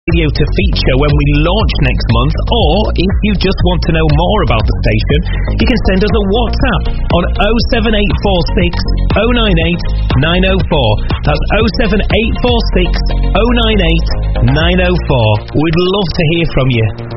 Radio to feature when we launch next month, or if you just want to know more about the station, you can send us a WhatsApp on 07846 098 904. That's 07846 098 904. We'd love to hear from you.